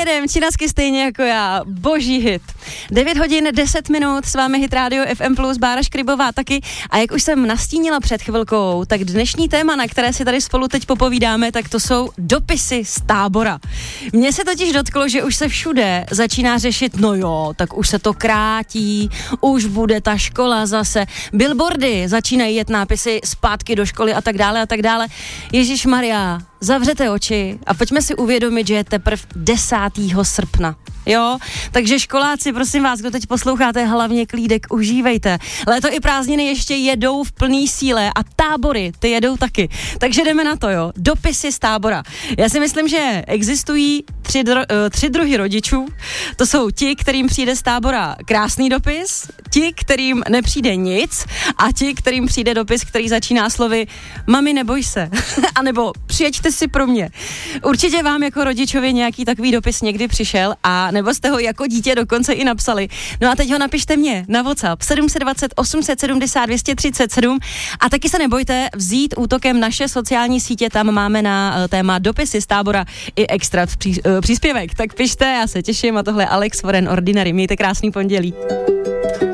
jedem, činasky stejně jako já, boží hit. 9 hodin 10 minut, s vámi Hit Radio FM+, Bára Škrybová taky. A jak už jsem nastínila před chvilkou, tak dnešní téma, na které si tady spolu teď popovídáme, tak to jsou dopisy z tábora. Mně se totiž dotklo, že už se všude začíná řešit, no jo, tak už se to krátí, už bude ta škola zase. Billboardy začínají jet nápisy zpátky do školy a tak dále a tak dále. Ježišmarja, zavřete oči a pojďme si uvědomit, že je teprve 10. srpna. Jo, takže školáci, prosím vás, kdo teď posloucháte, hlavně klídek užívejte. Léto i prázdniny ještě jedou v plný síle a tábory, ty jedou taky. Takže jdeme na to, jo. Dopisy z tábora. Já si myslím, že existují tři druhy rodičů. To jsou ti, kterým přijde z tábora krásný dopis, ti, kterým nepřijde nic a ti, kterým přijde dopis, který začíná slovy mami, neboj se, anebo přijeďte si pro mě. Určitě vám jako rodičovi nějaký takový dopis někdy přišel a nebo jste ho jako dítě dokonce i napsali. No a teď ho napište mě na WhatsApp 720 870 237 a taky se nebojte vzít útokem naše sociální sítě, tam máme na téma dopisy z tábora i extra příspěvek. Tak pište, já se těším a tohle je Alex Warren Ordinary. Mějte krásný pondělí.